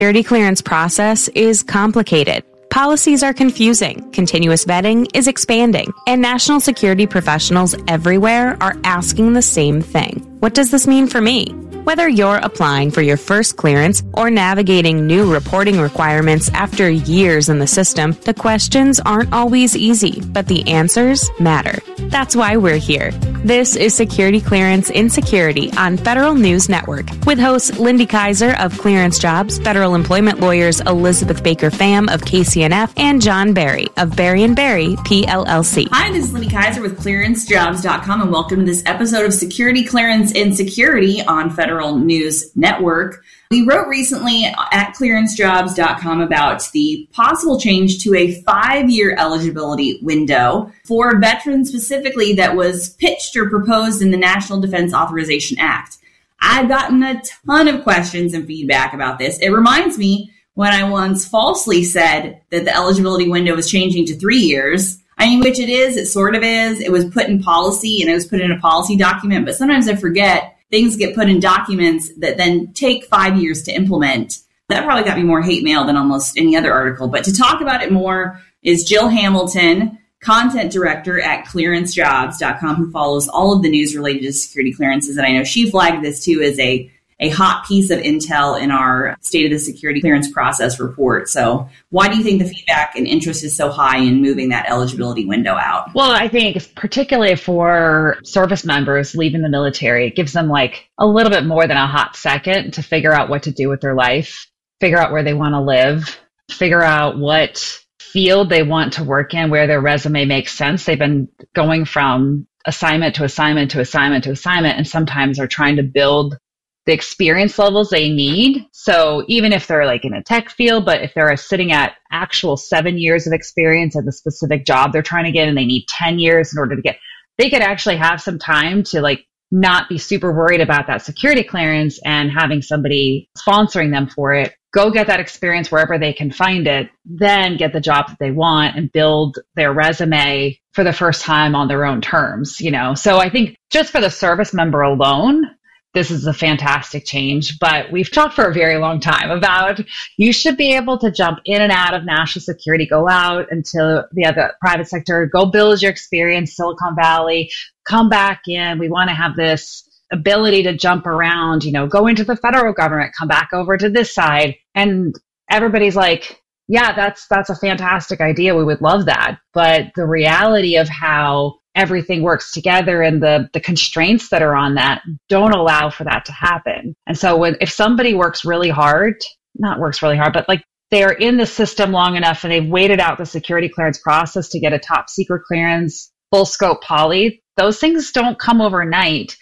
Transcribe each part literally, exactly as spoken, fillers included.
Security clearance process is complicated. Policies are confusing, continuous vetting is expanding, and national security professionals everywhere are asking the same thing. What does this mean for me? Whether you're applying for your first clearance or navigating new reporting requirements after years in the system, the questions aren't always easy, but the answers matter. That's why we're here. This is Security Clearance in Security on Federal News Network with hosts Lindy Kaiser of Clearance Jobs, federal employment lawyers Elizabeth Baker Pham of K C N F, and John Barry of Barry and Barry, P L L C. Hi, this is Lindy Kaiser with clearance jobs dot com, and welcome to this episode of Security Clearance in Security on Federal News Network. We wrote recently at clearance jobs dot com about the possible change to a five-year eligibility window for veterans specifically that was pitched or proposed in the National Defense Authorization Act. I've gotten a ton of questions and feedback about this. It reminds me when I once falsely said that the eligibility window was changing to three years. I mean, which it is, it sort of is. It was put in policy and it was put in a policy document, but sometimes I forget things get put in documents that then take five years to implement. That probably got me more hate mail than almost any other article. But to talk about it more is Jill Hamilton, content director at clearance jobs dot com, who follows all of the news related to security clearances. And I know she flagged this too as a, a hot piece of intel in our State of the Security Clearance Process report. So why do you think the feedback and interest is so high in moving that eligibility window out? Well, I think particularly for service members leaving the military, it gives them like a little bit more than a hot second to figure out what to do with their life, figure out where they want to live, figure out what field they want to work in, where their resume makes sense. They've been going from assignment to assignment to assignment to assignment, and sometimes are trying to build the experience levels they need. So even if they're like in a tech field, but if they're sitting at actual seven years of experience at the specific job they're trying to get, and they need ten years in order to get, they could actually have some time to like not be super worried about that security clearance and having somebody sponsoring them for it. Go get that experience wherever they can find it, then get the job that they want and build their resume for the first time on their own terms, you know? So I think just for the service member alone, this is a fantastic change, but we've talked for a very long time about you should be able to jump in and out of national security, go out into the other private sector, go build your experience, Silicon Valley, come back in. We want to have this ability to jump around, you know, go into the federal government, come back over to this side. And everybody's like, yeah, that's, that's a fantastic idea. We would love that. But the reality of how everything works together and the, the constraints that are on that don't allow for that to happen. And so when, if somebody works really hard, not works really hard, but like they're in the system long enough and they've waited out the security clearance process to get a top secret clearance, full scope poly, those things don't come overnight.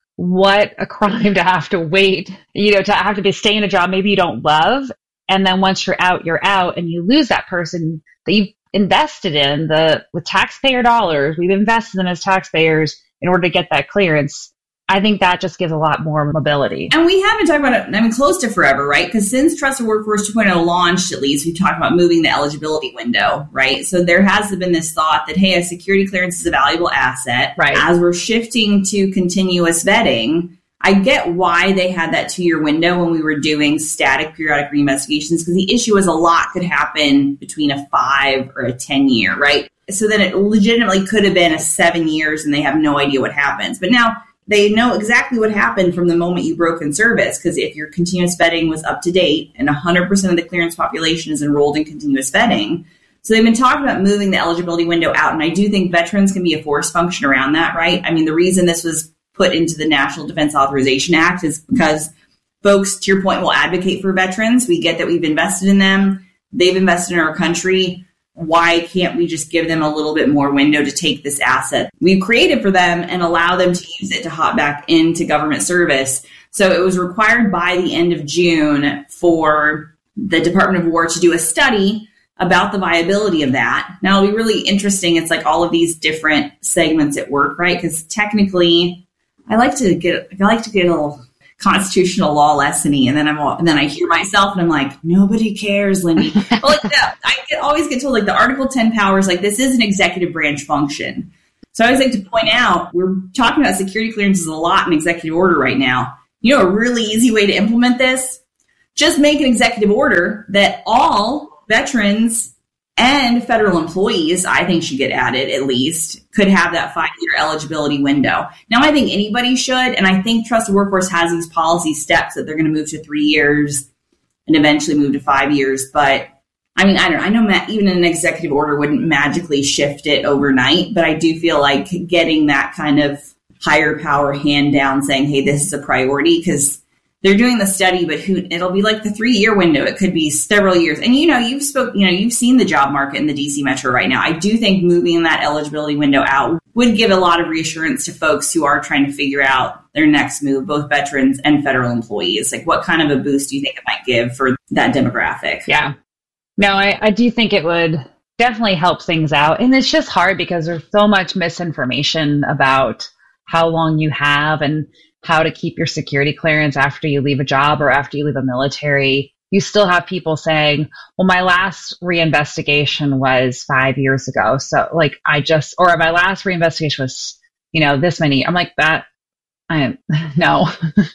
What a crime to have to wait, you know, to have to be stay in a job maybe you don't love. And then once you're out, you're out, and you lose that person that you've invested in the with taxpayer dollars. We've invested them as taxpayers in order to get that clearance. I think that just gives a lot more mobility. And we haven't talked about it, I mean, close to forever, right? Because since Trusted Workforce two point oh launched, at least, we've talked about moving the eligibility window, right? So there has been this thought that, hey, a security clearance is a valuable asset. Right. As we're shifting to continuous vetting, I get why they had that two-year window when we were doing static periodic reinvestigations, because the issue is a lot could happen between a five or a ten-year, right? So then it legitimately could have been a seven years and they have no idea what happens. But now they know exactly what happened from the moment you broke in service, because if your continuous vetting was up to date and one hundred percent of the clearance population is enrolled in continuous vetting. So they've been talking about moving the eligibility window out. And I do think veterans can be a force function around that, right? I mean, the reason this was put into the National Defense Authorization Act is because folks, to your point, will advocate for veterans. We get that we've invested in them. They've invested in our country. Why can't we just give them a little bit more window to take this asset we've created for them and allow them to use it to hop back into government service? So it was required by the end of June for the Department of War to do a study about the viability of that. Now, it'll be really interesting. It's like all of these different segments at work, right? Because technically, I like to get I like to get a little constitutional law lesson-y, and then I'm all, and then I hear myself and I'm like, nobody cares, Lindy. But like that, I get, always get told like the Article ten powers, like this is an executive branch function. So I always like to point out, we're talking about security clearances a lot in executive order right now. You know, a really easy way to implement this, just make an executive order that all veterans and federal employees, I think, should get added at least, could have that five-year eligibility window. Now, I think anybody should, and I think Trusted Workforce has these policy steps that they're going to move to three years and eventually move to five years. But, I mean, I don't know. I know ma- even an executive order wouldn't magically shift it overnight, but I do feel like getting that kind of higher power hand down saying, hey, this is a priority, because they're doing the study, but who, it'll be like the three-year window. It could be several years. And, you know, you've spoke, you know, you've seen the job market in the D C Metro right now. I do think moving that eligibility window out would give a lot of reassurance to folks who are trying to figure out their next move, both veterans and federal employees. Like, what kind of a boost do you think it might give for that demographic? Yeah. No, I, I do think it would definitely help things out. And it's just hard because there's so much misinformation about how long you have and how to keep your security clearance after you leave a job or after you leave a military. You still have people saying, well, my last reinvestigation was five years ago. So like I just, or my last reinvestigation was, you know, this many. I'm like that. I am no.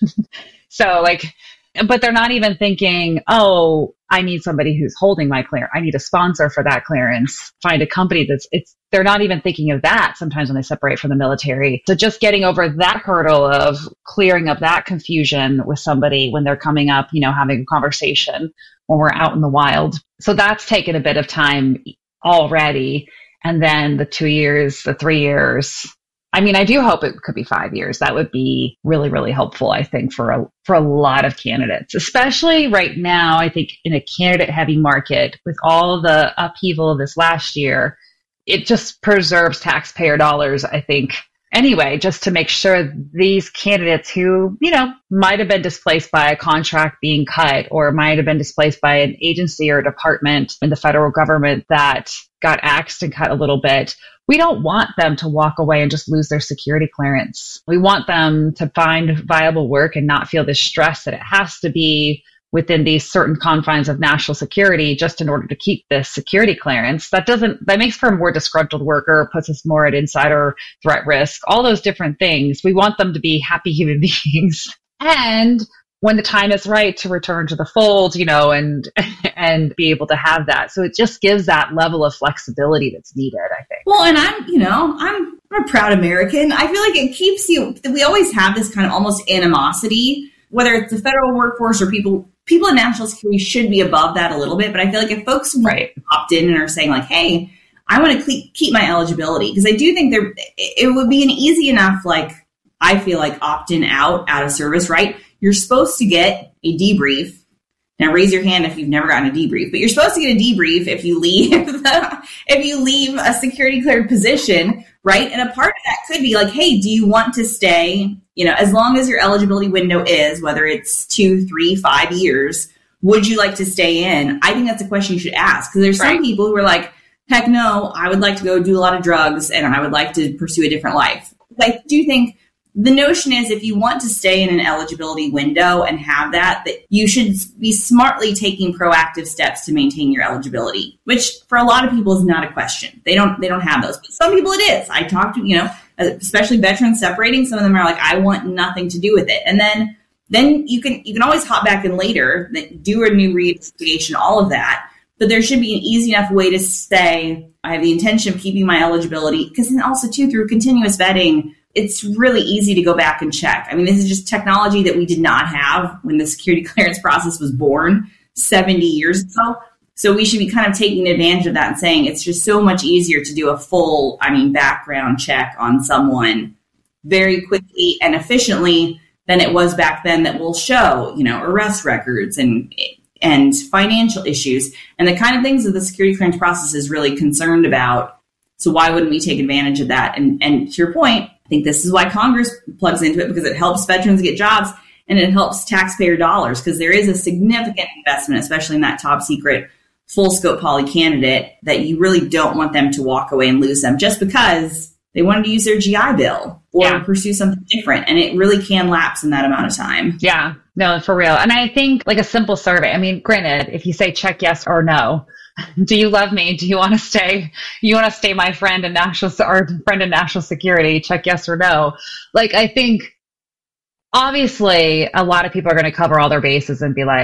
So like, but they're not even thinking, oh, I need somebody who's holding my clearance. I need a sponsor for that clearance. Find a company that's, it's, they're not even thinking of that sometimes when they separate from the military. So just getting over that hurdle of clearing up that confusion with somebody when they're coming up, you know, having a conversation when we're out in the wild. So that's taken a bit of time already. And then the two years, the three years, I mean, I do hope it could be five years. That would be really, really helpful, I think, for a, for a lot of candidates, especially right now. I think in a candidate heavy market with all the upheaval of this last year, it just preserves taxpayer dollars, I think, anyway, just to make sure these candidates who, you know, might have been displaced by a contract being cut or might have been displaced by an agency or department in the federal government that got axed and cut a little bit. We don't want them to walk away and just lose their security clearance. We want them to find viable work and not feel this stress that it has to be within these certain confines of national security just in order to keep this security clearance. That doesn't, that makes for a more disgruntled worker, puts us more at insider threat risk, all those different things. We want them to be happy human beings. And when the time is right to return to the fold, you know, and and be able to have that. So it just gives that level of flexibility that's needed, I think. Well, and I'm, you know, I'm, I'm a proud American. I feel like it keeps you, we always have this kind of almost animosity, whether it's the federal workforce or people, people in national security should be above that a little bit. But I feel like if folks right. opt in and are saying like, hey, I want to cle- keep my eligibility, because I do think there, it would be an easy enough, like, I feel like opt-in out, out of service, right? You're supposed to get a debrief. Now raise your hand if you've never gotten a debrief, but you're supposed to get a debrief if you leave the, if you leave a security cleared position, right? And a part of that could be like, hey, do you want to stay, you know, as long as your eligibility window is, whether it's two, three, five years, would you like to stay in? I think that's a question you should ask, because there's right. some people who are like, heck no, I would like to go do a lot of drugs and I would like to pursue a different life. I do think the notion is if you want to stay in an eligibility window and have that, that you should be smartly taking proactive steps to maintain your eligibility, which for a lot of people is not a question. They don't, they don't have those, but some people it is. I talked to, you know, especially veterans separating. Some of them are like, I want nothing to do with it. And then, then you can, you can always hop back in later, do a new reinvestigation, all of that. But there should be an easy enough way to say, I have the intention of keeping my eligibility, because then also too, through continuous vetting, it's really easy to go back and check. I mean, this is just technology that we did not have when the security clearance process was born seventy years ago. So we should be kind of taking advantage of that and saying it's just so much easier to do a full, I mean, background check on someone very quickly and efficiently than it was back then, that will show, you know, arrest records and and financial issues and the kind of things that the security clearance process is really concerned about. So why wouldn't we take advantage of that? And and to your point, I think this is why Congress plugs into it, because it helps veterans get jobs and it helps taxpayer dollars, because there is a significant investment, especially in that top secret full scope poly candidate, that you really don't want them to walk away and lose them just because they wanted to use their G I Bill or yeah. pursue something different. And it really can lapse in that amount of time. Yeah, no, for real. And I think like a simple survey, I mean, granted, if you say check yes or no, do you love me? Do you want to stay? You want to stay my friend in national or friend in national security? Check yes or no. Like, I think obviously a lot of people are going to cover all their bases and be like,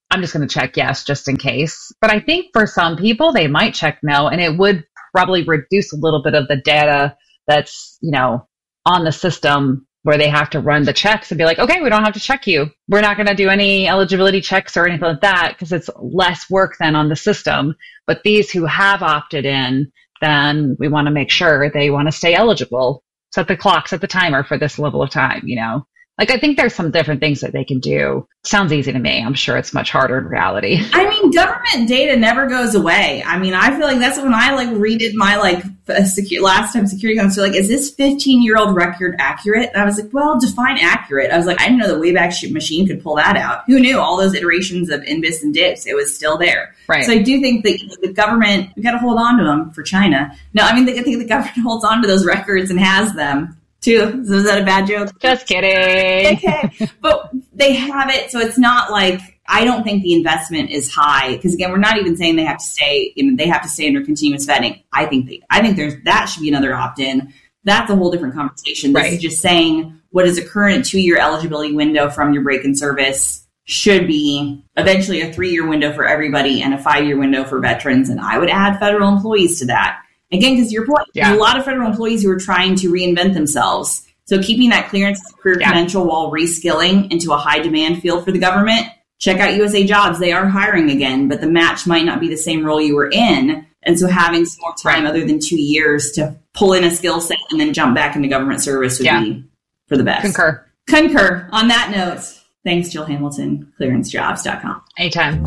I'm just going to check yes, just in case. But I think for some people, they might check no, and it would probably reduce a little bit of the data that's, you know, on the system where they have to run the checks and be like, okay, we don't have to check you. We're not going to do any eligibility checks or anything like that because it's less work than on the system. But these who have opted in, then we want to make sure they want to stay eligible. Set the clock, set the timer for this level of time, you know. Like, I think there's some different things that they can do. Sounds easy to me. I'm sure it's much harder in reality. I mean, government data never goes away. I mean, I feel like that's when I like redid my like secu- last time security comes. So like, is this fifteen year old record accurate? And I was like, well, define accurate. I was like, I didn't know the Wayback Machine could pull that out. Who knew all those iterations of N B I S and D I P S? It was still there. Right. So I do think that the government, we got to hold on to them for China. No, I mean, I think the government holds on to those records and has them. Too. So is that a bad joke? Just kidding. Okay. But they have it. So it's not like, I don't think the investment is high. Because again, we're not even saying they have to stay, you know, they have to stay under continuous vetting. I think they, I think there's, that should be another opt-in. That's a whole different conversation. This right. is just saying what is a current two-year eligibility window from your break-in service should be eventually a three-year window for everybody and a five-year window for veterans. And I would add federal employees to that. Again, because your point, yeah. there's a lot of federal employees who are trying to reinvent themselves. So keeping that clearance career yeah. credential while reskilling into a high demand field for the government, check out U S A Jobs. They are hiring again, but the match might not be the same role you were in. And so having some more time right. other than two years to pull in a skill set and then jump back into government service would yeah. be for the best. Concur. Concur. On that note, thanks, Jill Hamilton, clearance jobs dot com. Anytime.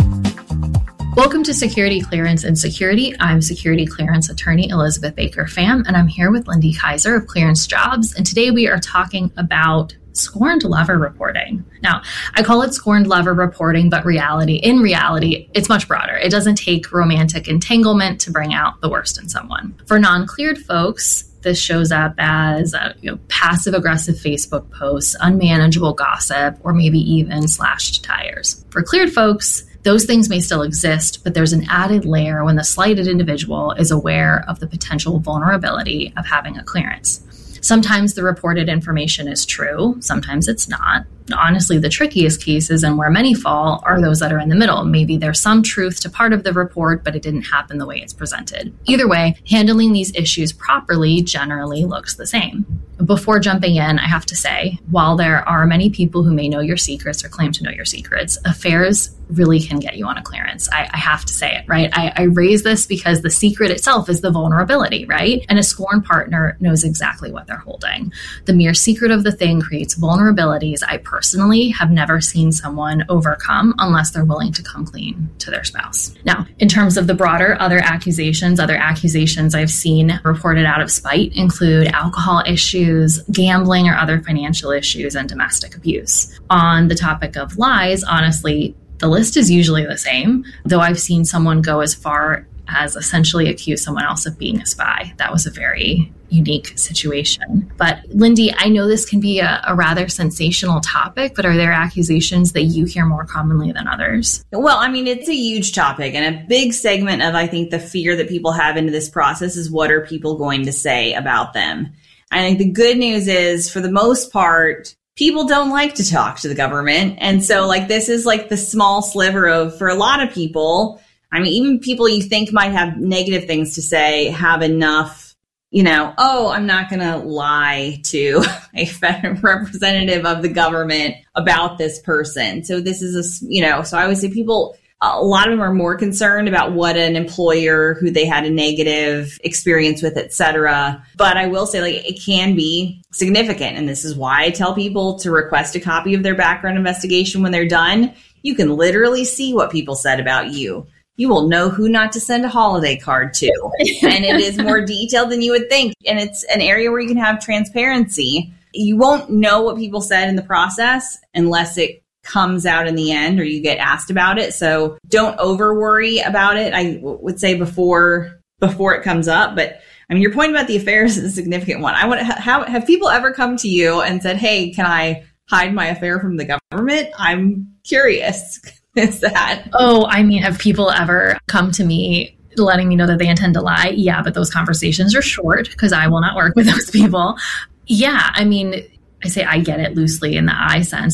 Welcome to Security Clearance and Security. I'm security clearance attorney Elizabeth Baker Pham, and I'm here with Lindy Kaiser of Clearance Jobs. And today we are talking about scorned lover reporting. Now, I call it scorned lover reporting, but reality, in reality, it's much broader. It doesn't take romantic entanglement to bring out the worst in someone. For non-cleared folks, this shows up as uh, you know, passive-aggressive Facebook posts, unmanageable gossip, or maybe even slashed tires. For cleared folks, those things may still exist, but there's an added layer when the slighted individual is aware of the potential vulnerability of having a clearance. Sometimes the reported information is true, sometimes it's not. Honestly, the trickiest cases and where many fall are those that are in the middle. Maybe there's some truth to part of the report, but it didn't happen the way it's presented. Either way, handling these issues properly generally looks the same. Before jumping in, I have to say, while there are many people who may know your secrets or claim to know your secrets, affairs really can get you on a clearance. I, I have to say it, right? I, I raise this because the secret itself is the vulnerability, right? And a scorned partner knows exactly what they're holding. The mere secret of the thing creates vulnerabilities I personally have never seen someone overcome unless they're willing to come clean to their spouse. Now, in terms of the broader other accusations, other accusations I've seen reported out of spite include alcohol issues, gambling or other financial issues, and domestic abuse. On the topic of lies, honestly, the list is usually the same, though I've seen someone go as far as essentially accuse someone else of being a spy. That was a very unique situation. But Lindy, I know this can be a, a rather sensational topic, but are there accusations that you hear more commonly than others? Well, I mean, it's a huge topic, and a big segment of, I think, the fear that people have into this process is what are people going to say about them? I think the good news is, for the most part, people don't like to talk to the government. And so like this is like the small sliver of, for a lot of people, I mean, even people you think might have negative things to say have enough, you know, oh, I'm not going to lie to a federal representative of the government about this person. So this is a, you know, so I would say people, a lot of them are more concerned about what an employer who they had a negative experience with, et cetera. But I will say, like, it can be significant. And this is why I tell people to request a copy of their background investigation when they're done. You can literally see what people said about you. You will know who not to send a holiday card to. And it is more detailed than you would think. And it's an area where you can have transparency. You won't know what people said in the process unless it comes out in the end or you get asked about it. So don't over worry about it. I w- would say before before it comes up. But I mean, your point about the affairs is a significant one. I want to ha- have people ever come to you and said, "Hey, can I hide my affair from the government?" I'm curious. Is that? Oh, I mean, have people ever come to me letting me know that they intend to lie? Yeah, but those conversations are short because I will not work with those people. Yeah, I mean, I say I get it loosely in the I sense, but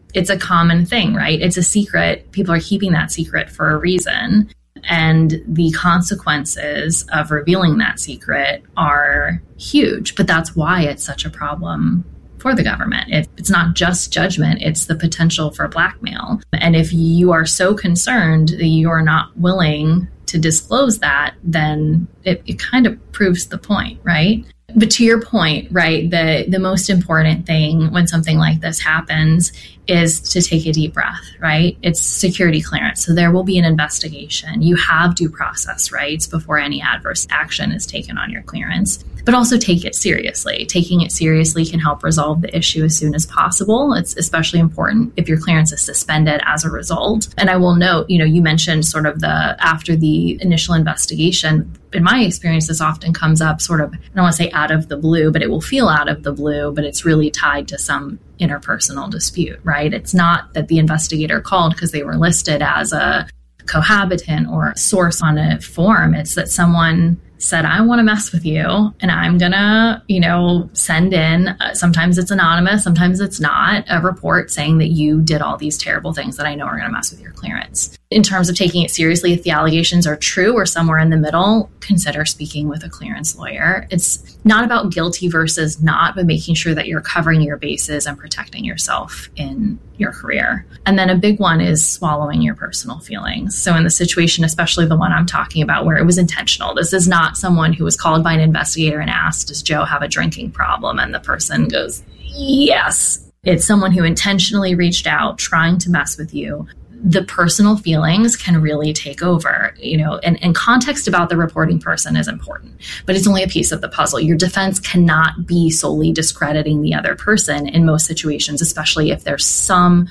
it's a common thing, right? It's a secret. People are keeping that secret for a reason. And the consequences of revealing that secret are huge. But that's why it's such a problem for the government. It, it's not just judgment, it's the potential for blackmail. And if you are so concerned that you're not willing to disclose that, then it, it kind of proves the point, right? But to your point, right, the, the most important thing when something like this happens is to take a deep breath, right? It's security clearance. So there will be an investigation. You have due process rights before any adverse action is taken on your clearance, but also take it seriously. Taking it seriously can help resolve the issue as soon as possible. It's especially important if your clearance is suspended as a result. And I will note, you know, you mentioned sort of the after the initial investigation. In my experience, this often comes up sort of, I don't want to say out of the blue, but it will feel out of the blue, but it's really tied to some interpersonal dispute, right? It's not that the investigator called because they were listed as a cohabitant or a source on a form. It's that someone said, I want to mess with you and I'm going to, you know, send in, uh, sometimes it's anonymous, sometimes it's not, a report saying that you did all these terrible things that I know are going to mess with your clearance. In terms of taking it seriously, if the allegations are true or somewhere in the middle, consider speaking with a clearance lawyer. It's not about guilty versus not, but making sure that you're covering your bases and protecting yourself in your career. And then a big one is swallowing your personal feelings. So in the situation, especially the one I'm talking about where it was intentional, this is not someone who was called by an investigator and asked, does Joe have a drinking problem? And the person goes, yes. It's someone who intentionally reached out trying to mess with you. The personal feelings can really take over, you know, and, and context about the reporting person is important, but it's only a piece of the puzzle. Your defense cannot be solely discrediting the other person in most situations, especially if there's some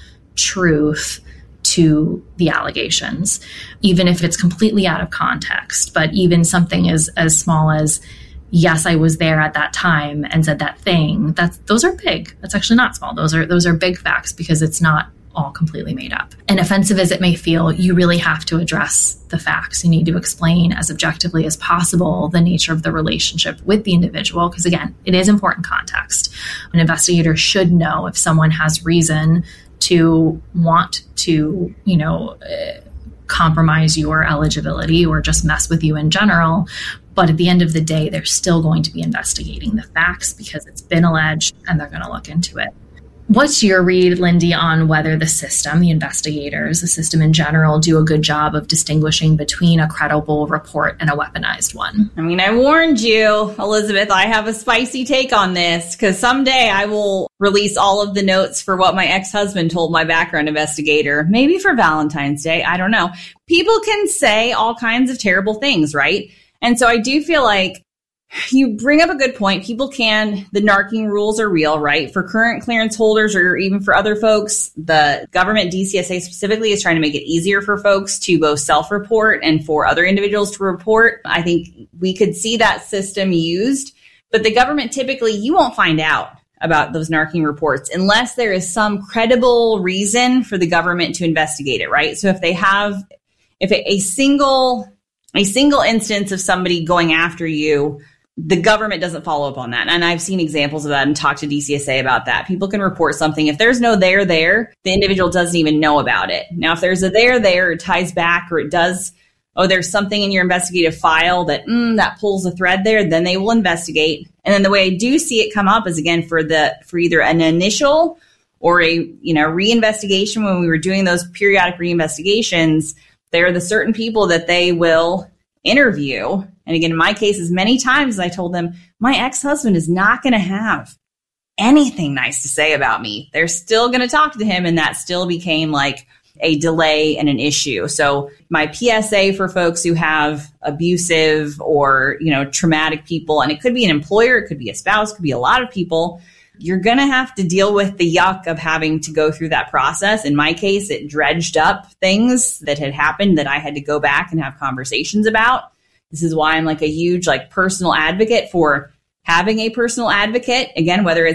truth to the allegations, even if it's completely out of context. But even something as, as small as, yes, I was there at that time and said that thing, that's, those are big. That's actually not small. Those are, those are big facts because it's not all completely made up. And offensive as it may feel, you really have to address the facts. You need to explain as objectively as possible the nature of the relationship with the individual, because again, it is important context. An investigator should know if someone has reason to want to, you know, uh, compromise your eligibility or just mess with you in general. But at the end of the day, they're still going to be investigating the facts because it's been alleged and they're going to look into it. What's your read, Lindy, on whether the system, the investigators, the system in general, do a good job of distinguishing between a credible report and a weaponized one? I mean, I warned you, Elizabeth, I have a spicy take on this because someday I will release all of the notes for what my ex-husband told my background investigator, maybe for Valentine's Day. I don't know. People can say all kinds of terrible things, right? And so I do feel like you bring up a good point. People can, the narking rules are real, right? For current clearance holders or even for other folks, the government, D C S A specifically, is trying to make it easier for folks to both self-report and for other individuals to report. I think we could see that system used, but the government typically, you won't find out about those narking reports unless there is some credible reason for the government to investigate it, right? So if they have, if a, a single, a single instance of somebody going after you, the government doesn't follow up on that. And I've seen examples of that and talked to D C S A about that. People can report something. If there's no there there, the individual doesn't even know about it. Now, if there's a there there, it ties back or it does, oh, there's something in your investigative file that, mm, that pulls a thread there, then they will investigate. And then the way I do see it come up is, again, for the for either an initial or a, you know, reinvestigation. When we were doing those periodic reinvestigations, there are the certain people that they will interview. And again, in my cases, many times I told them, my ex-husband is not going to have anything nice to say about me. They're still going to talk to him. And that still became like a delay and an issue. So my P S A for folks who have abusive or, you know, traumatic people, and it could be an employer, it could be a spouse, it could be a lot of people, you're going to have to deal with the yuck of having to go through that process. In my case, it dredged up things that had happened that I had to go back and have conversations about. This is why I'm like a huge like personal advocate for having a personal advocate. Again, whether it's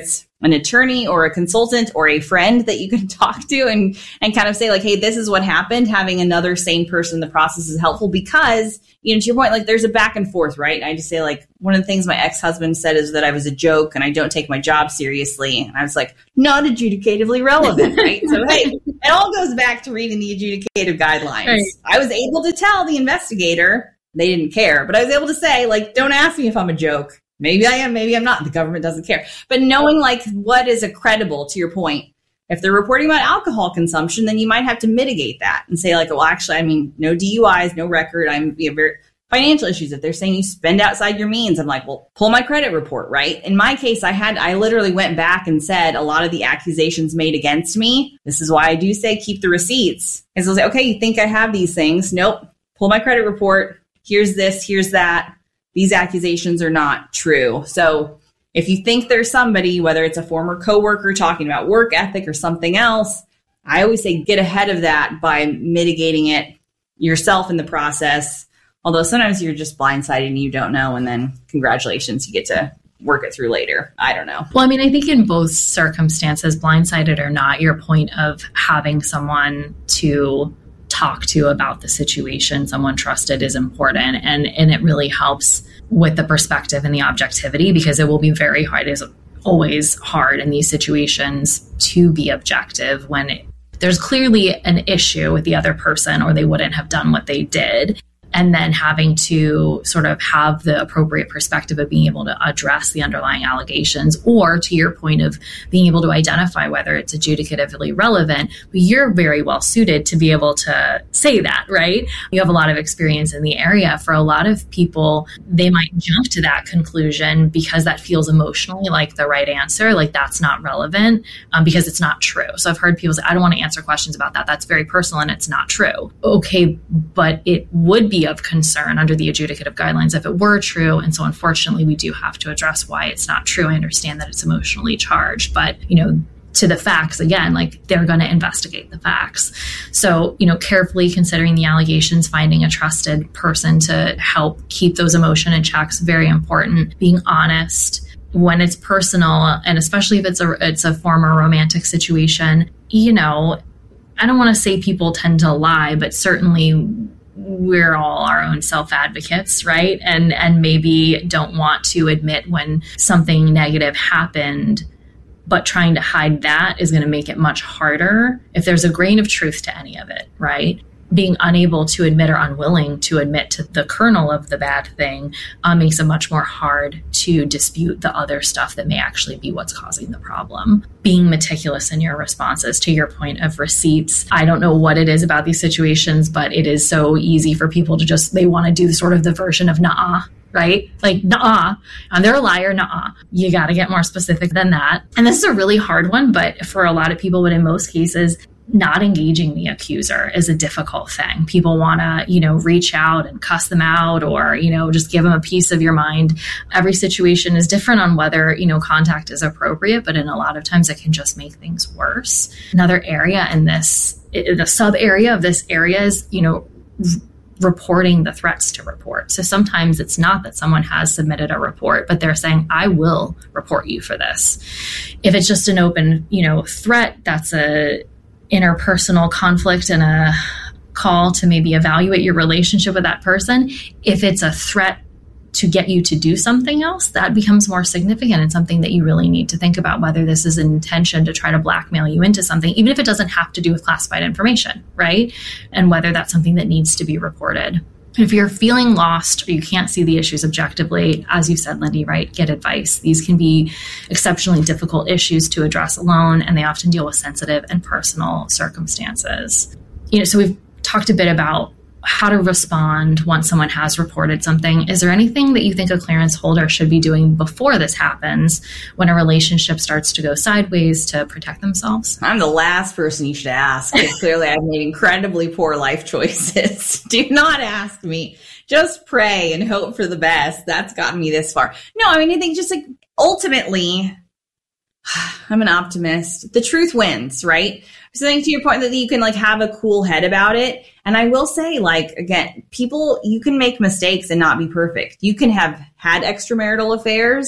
an attorney or a consultant or a friend that you can talk to and, and kind of say like, hey, this is what happened. Having another sane person in the process is helpful because, you know, to your point, like there's a back and forth, right? And I just say like, one of the things my ex-husband said is that I was a joke and I don't take my job seriously. And I was like, not adjudicatively relevant, right? So, hey, it all goes back to reading the adjudicative guidelines. Right. I was able to tell the investigator, they didn't care, but I was able to say like, don't ask me if I'm a joke. Maybe I am, maybe I'm not. The government doesn't care. But knowing like what is a credible, to your point, if they're reporting about alcohol consumption, then you might have to mitigate that and say like, well, actually, I mean, no D U Is, no record. I'm you know, very financial issues. If they're saying you spend outside your means, I'm like, well, pull my credit report, right? In my case, I had, I literally went back and said a lot of the accusations made against me. This is why I do say keep the receipts. And so I'll say, okay, you think I have these things? Nope. Pull my credit report. Here's this, here's that. These accusations are not true. So if you think there's somebody, whether it's a former coworker talking about work ethic or something else, I always say get ahead of that by mitigating it yourself in the process. Although sometimes you're just blindsided and you don't know, and then congratulations, you get to work it through later. I don't know. Well, I mean, I think in both circumstances, blindsided or not, your point of having someone to talk to about the situation, someone trusted, is important. And, and it really helps with the perspective and the objectivity, because it will be very hard, it's always hard in these situations to be objective when it, there's clearly an issue with the other person or they wouldn't have done what they did. And then having to sort of have the appropriate perspective of being able to address the underlying allegations, or to your point of being able to identify whether it's adjudicatively relevant. But you're very well suited to be able to say that, right? You have a lot of experience in the area. For a lot of people, they might jump to that conclusion because that feels emotionally like the right answer, like that's not relevant um, because it's not true. So I've heard people say, I don't want to answer questions about that. That's very personal and it's not true. Okay, but it would be of concern under the adjudicative guidelines if it were true. And so unfortunately, we do have to address why it's not true. I understand that it's emotionally charged, but, you know, to the facts, again, like they're going to investigate the facts. So, you know, carefully considering the allegations, finding a trusted person to help keep those emotion in check is very important. Being honest when it's personal, and especially if it's a, it's a former romantic situation, you know, I don't want to say people tend to lie, but certainly we're all our own self-advocates, right? And and maybe don't want to admit when something negative happened, but trying to hide that is going to make it much harder if there's a grain of truth to any of it, right? Being unable to admit or unwilling to admit to the kernel of the bad thing uh, makes it much more hard to dispute the other stuff that may actually be what's causing the problem. Being meticulous in your responses, to your point of receipts. I don't know what it is about these situations, but it is so easy for people to just, they want to do sort of the version of nah, right? Like, nah, and they're a liar, nah. You got to get more specific than that. And this is a really hard one, but for a lot of people, but in most cases, not engaging the accuser is a difficult thing. People want to, you know, reach out and cuss them out, or, you know, just give them a piece of your mind. Every situation is different on whether, you know, contact is appropriate, but in a lot of times it can just make things worse. Another area in this, the sub area of this area is, you know, reporting the threats to report. So sometimes it's not that someone has submitted a report, but they're saying, I will report you for this. If it's just an open, you know, threat, that's a interpersonal conflict and a call to maybe evaluate your relationship with that person. If it's a threat to get you to do something else, that becomes more significant and something that you really need to think about, whether this is an intention to try to blackmail you into something, even if it doesn't have to do with classified information, right? And whether that's something that needs to be reported. If you're feeling lost or you can't see the issues objectively, as you said, Lindy, right, get advice. These can be exceptionally difficult issues to address alone, and they often deal with sensitive and personal circumstances. You know, so we've talked a bit about how to respond once someone has reported something. Is there anything that you think a clearance holder should be doing before this happens, when a relationship starts to go sideways, to protect themselves? I'm the last person you should ask, because clearly I've made incredibly poor life choices. Do not ask me. Just pray and hope for the best. That's gotten me this far. No, I mean, I think just like ultimately, I'm an optimist. The truth wins, right? So I think to your point that you can like have a cool head about it. And I will say, like, again, people, you can make mistakes and not be perfect. You can have had extramarital affairs.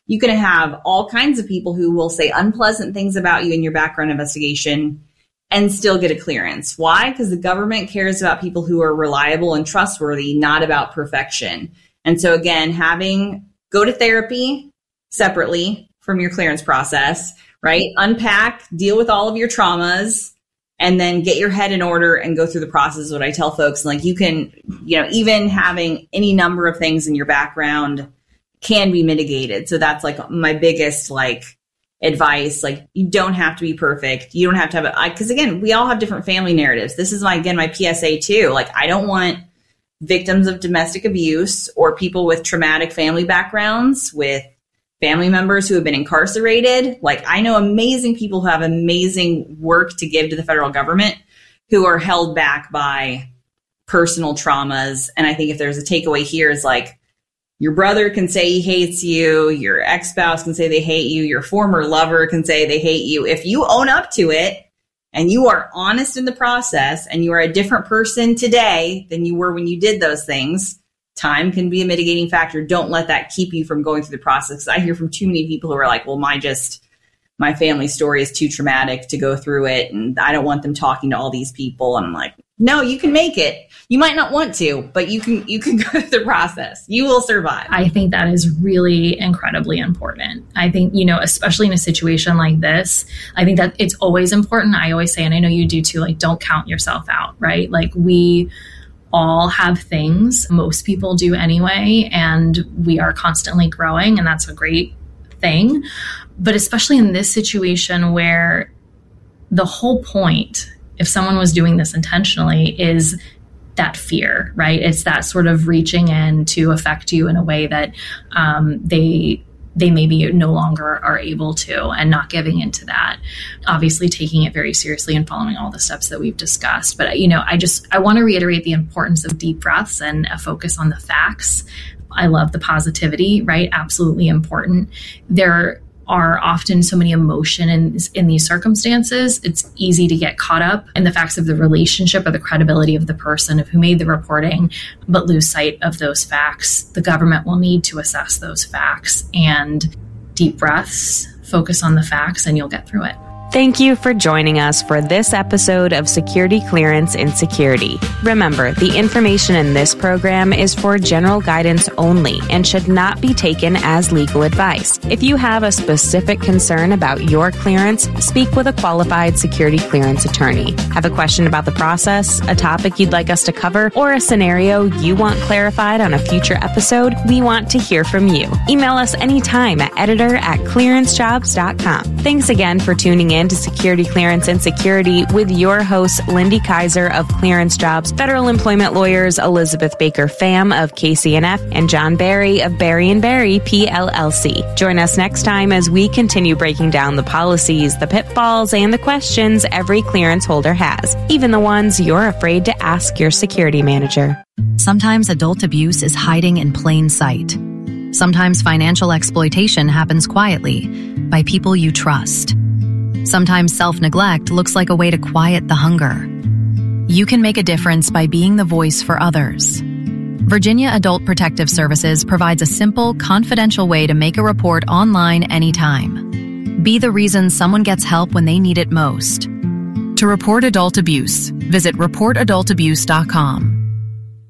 you can have all kinds of people who will say unpleasant things about you in your background investigation and still get a clearance. Why? Because the government cares about people who are reliable and trustworthy, not about perfection. And so again, having go to therapy separately from your clearance process, right? Unpack, deal with all of your traumas, and then get your head in order and go through the process. What I tell folks, like you can, you know, even having any number of things in your background can be mitigated. So that's like my biggest like advice. Like you don't have to be perfect. You don't have to have it. Because again, we all have different family narratives. This is my, again, my P S A too. Like I don't want victims of domestic abuse or people with traumatic family backgrounds with family members who have been incarcerated. Like I know amazing people who have amazing work to give to the federal government who are held back by personal traumas. And I think if there's a takeaway here is like, your brother can say he hates you. Your ex-spouse can say they hate you. Your former lover can say they hate you. If you own up to it and you are honest in the process and you are a different person today than you were when you did those things, time can be a mitigating factor. Don't let that keep you from going through the process. I hear from too many people who are like, well, my just, my family story is too traumatic to go through it. And I don't want them talking to all these people. And I'm like, no, you can make it. You might not want to, but you can, you can go through the process. You will survive. I think that is really incredibly important. I think, you know, especially in a situation like this, I think that it's always important. I always say, and I know you do too, like, don't count yourself out, right? Like we all have things, most people do anyway, and we are constantly growing, and that's a great thing. But especially in this situation where the whole point, if someone was doing this intentionally, is that fear, right? It's that sort of reaching in to affect you in a way that um, they they maybe no longer are able to, and not giving into that. Obviously taking it very seriously and following all the steps that we've discussed. But, you know, I just, I want to reiterate the importance of deep breaths and a focus on the facts. I love the positivity, right? Absolutely important. There are often so many emotion in, in these circumstances. It's easy to get caught up in the facts of the relationship or the credibility of the person of who made the reporting, but lose sight of those facts. The government will need to assess those facts, and deep breaths, focus on the facts, and you'll get through it. Thank you for joining us for this episode of Security Clearance in Security. Remember, the information in this program is for general guidance only and should not be taken as legal advice. If you have a specific concern about your clearance, speak with a qualified security clearance attorney. Have a question about the process, a topic you'd like us to cover, or a scenario you want clarified on a future episode? We want to hear from you. Email us anytime at editor at clearance jobs dot com. Thanks again for tuning in to Security Clearance and Security with your hosts, Lindy Kaiser of Clearance Jobs, federal employment lawyers Elizabeth Baker Pham of K C N F, and John Barry of Barry and Barry P L L C. Join us next time as we continue breaking down the policies, the pitfalls, and the questions every clearance holder has, even the ones you're afraid to ask your security manager. Sometimes adult abuse is hiding in plain sight. Sometimes financial exploitation happens quietly by people you trust. Sometimes self-neglect looks like a way to quiet the hunger. You can make a difference by being the voice for others. Virginia Adult Protective Services provides a simple, confidential way to make a report online anytime. Be the reason someone gets help when they need it most. To report adult abuse, visit report adult abuse dot com.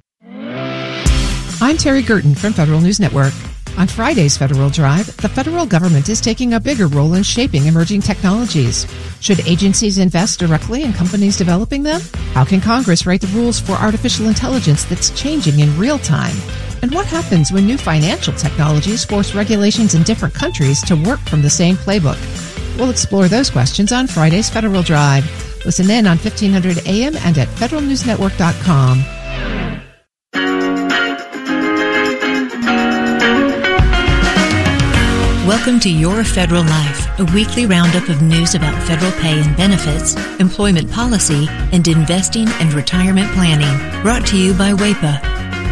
I'm Terry Gerton from Federal News Network. On Friday's Federal Drive, the federal government is taking a bigger role in shaping emerging technologies. Should agencies invest directly in companies developing them? How can Congress write the rules for artificial intelligence that's changing in real time? And what happens when new financial technologies force regulations in different countries to work from the same playbook? We'll explore those questions on Friday's Federal Drive. Listen in on fifteen hundred A M and at federal news network dot com. Welcome to Your Federal Life, a weekly roundup of news about federal pay and benefits, employment policy, and investing and retirement planning. Brought to you by W A P A.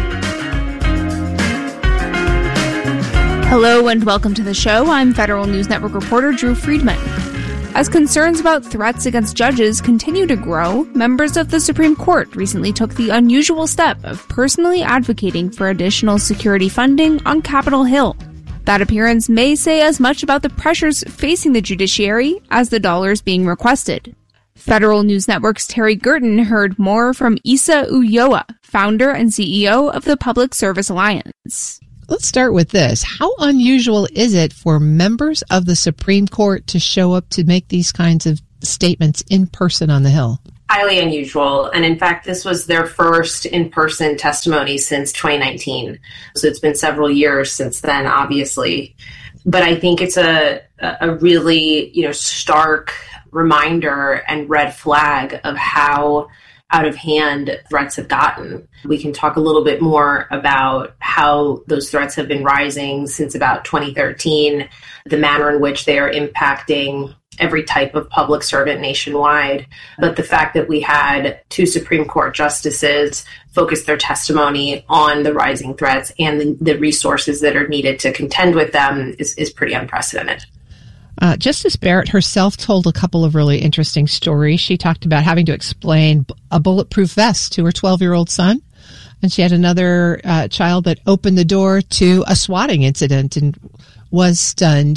Hello and welcome to the show. I'm Federal News Network reporter Drew Friedman. As concerns about threats against judges continue to grow, members of the Supreme Court recently took the unusual step of personally advocating for additional security funding on Capitol Hill. That appearance may say as much about the pressures facing the judiciary as the dollars being requested. Federal News Network's Terry Gerton heard more from Issa Ulloa, founder and C E O of the Public Service Alliance. Let's start with this. How unusual is it for members of the Supreme Court to show up to make these kinds of statements in person on the Hill? Highly unusual. And in fact, this was their first in-person testimony since twenty nineteen. So it's been several years since then, obviously. But I think it's a, a really, you know, stark reminder and red flag of how out of hand threats have gotten. We can talk a little bit more about how those threats have been rising since about twenty thirteen, the manner in which they are impacting every type of public servant nationwide. But the fact that we had two Supreme Court justices focus their testimony on the rising threats and the, the resources that are needed to contend with them is, is pretty unprecedented. Uh, Justice Barrett herself told a couple of really interesting stories. She talked about having to explain a bulletproof vest to her twelve-year-old son. And she had another uh, child that opened the door to a swatting incident and was stunned.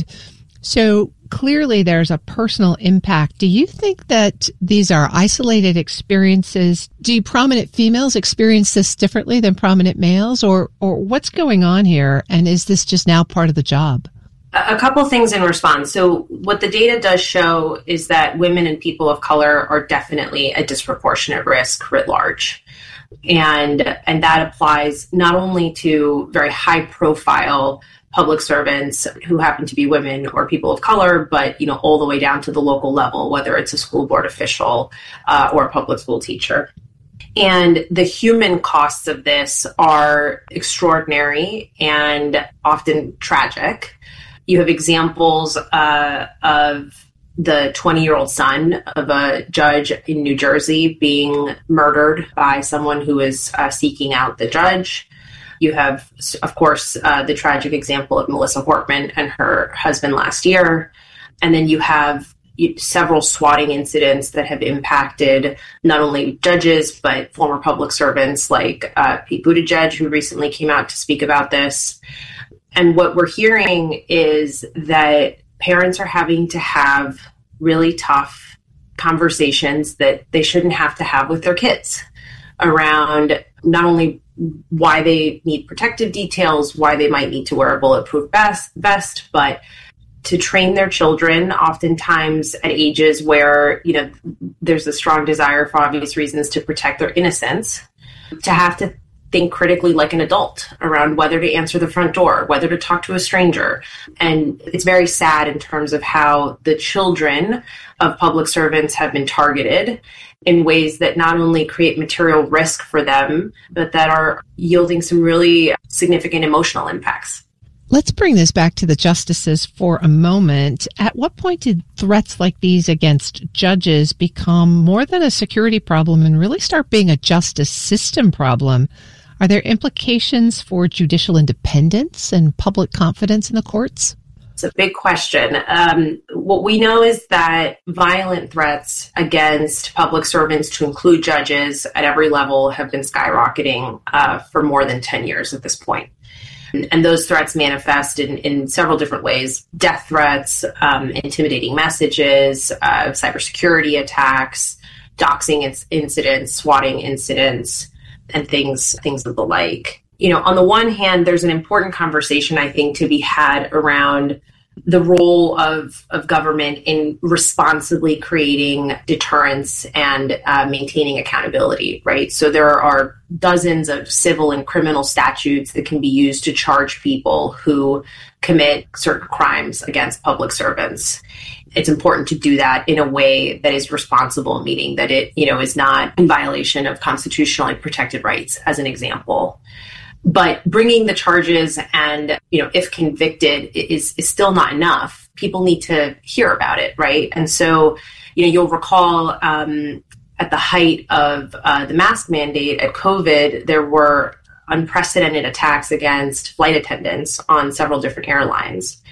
So clearly there's a personal impact. Do you think that these are isolated experiences? Do prominent females experience this differently than prominent males? Or, or what's going on here? And is this just now part of the job? A couple things in response. So what the data does show is that women and people of color are definitely a disproportionate risk writ large. And, and that applies not only to very high profile public servants who happen to be women or people of color, but, you know, all the way down to the local level, whether it's a school board official uh, or a public school teacher. And the human costs of this are extraordinary and often tragic. You have examples uh, of the twenty-year-old son of a judge in New Jersey being murdered by someone who is uh, seeking out the judge. You have, of course, uh, the tragic example of Melissa Hortman and her husband last year. And then you have several swatting incidents that have impacted not only judges, but former public servants like uh, Pete Buttigieg, who recently came out to speak about this. And what we're hearing is that parents are having to have really tough conversations that they shouldn't have to have with their kids around not only why they need protective details, why they might need to wear a bulletproof vest, vest, but to train their children, oftentimes at ages where, you know, there's a strong desire for obvious reasons to protect their innocence, to have to think critically like an adult around whether to answer the front door, whether to talk to a stranger. And it's very sad in terms of how the children of public servants have been targeted in ways that not only create material risk for them, but that are yielding some really significant emotional impacts. Let's bring this back to the justices for a moment. At what point did threats like these against judges become more than a security problem and really start being a justice system problem? Are there implications for judicial independence and public confidence in the courts? It's a big question. Um, what we know is that violent threats against public servants, to include judges at every level, have been skyrocketing uh, for more than ten years at this point. And, and those threats manifest in, in several different ways: death threats, um, intimidating messages, uh, cybersecurity attacks, doxing incidents, swatting incidents, and things, things of the like. You know, on the one hand, there's an important conversation, I think, to be had around the role of, of government in responsibly creating deterrence and uh, maintaining accountability, right? So there are dozens of civil and criminal statutes that can be used to charge people who commit certain crimes against public servants. It's important to do that in a way that is responsible, meaning that it, you know, is not in violation of constitutionally protected rights, as an example. But bringing the charges and, you know, if convicted is, is still not enough. People need to hear about it, right? And so, you know, you'll recall um, at the height of uh, the mask mandate at COVID, there were unprecedented attacks against flight attendants on several different airlines.